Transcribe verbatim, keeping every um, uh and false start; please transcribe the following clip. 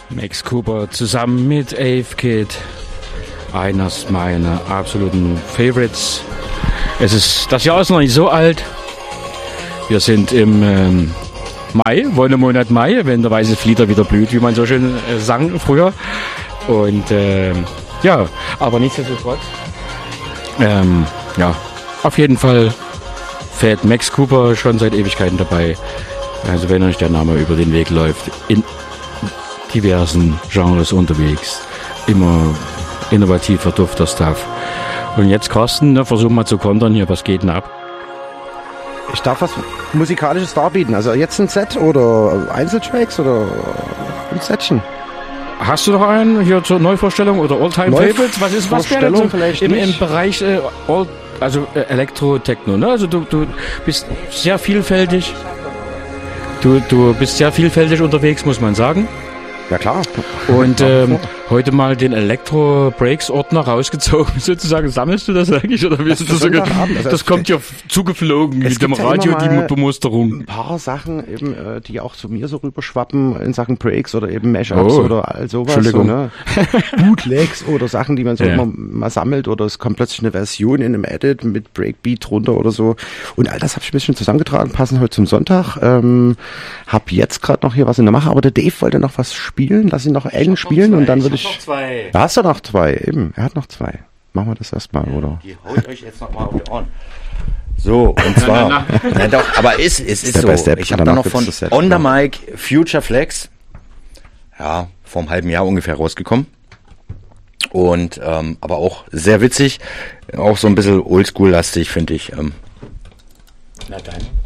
Max Cooper zusammen mit Ave Kid. Eines meiner absoluten Favorites. Es ist, das Jahr ist noch nicht so alt. Wir sind im ähm, Mai, Wonnemonat Mai, wenn der weiße Flieder wieder blüht, wie man so schön äh, sang früher. Und äh, ja, aber nichtsdestotrotz. Ähm, ja, auf jeden Fall fährt Max Cooper schon seit Ewigkeiten dabei. Also wenn euch der Name über den Weg läuft, in diversen Genres unterwegs. Immer innovativer, dufter Stuff. Und jetzt Carsten, ne, versuch mal zu kontern hier, was geht denn ab? Ich darf was Musikalisches darbieten. Also jetzt ein Set oder Einzeltracks oder ein Setchen. Hast du noch einen hier zur Neuvorstellung oder All-Time Favorites? Was ist was wäre so vielleicht im, im nicht. Bereich äh, All, also äh, Elektro-Techno, ne? Also du, du bist sehr vielfältig. Du, du bist sehr vielfältig unterwegs, muss man sagen. Ja klar. Und ähm, heute mal den Elektro-Breaks-Ordner rausgezogen, sozusagen. Sammelst du das eigentlich? Oder wie ist das, das, so also das kommt ja zugeflogen mit dem Radio, die Bemusterung. Ein paar Sachen, eben, äh, die auch zu mir so rüberschwappen in Sachen Breaks oder eben Mashups oh, oder all sowas. Entschuldigung. So, ne? Bootlegs oder Sachen, die man so ja. immer mal sammelt oder es kommt plötzlich eine Version in einem Edit mit Breakbeat drunter oder so. Und all das habe ich ein bisschen zusammengetragen, passen heute zum Sonntag. Ähm, hab jetzt gerade noch hier was in der Mache, aber der Dave wollte noch was spielen. Lass ihn noch einen spielen und dann würde ich... Noch zwei. Da hast du noch zwei, eben. Er hat noch zwei. Machen wir das erstmal, oder? Die haut euch jetzt nochmal auf die Ohren. So, und zwar... na doch, aber es, es ist so. Ich habe da noch von On the Mic Future Flex, ja, vor einem halben Jahr ungefähr rausgekommen. Und, ähm, aber auch sehr witzig. Auch so ein bisschen oldschool-lastig, finde ich. Ähm. Na dann.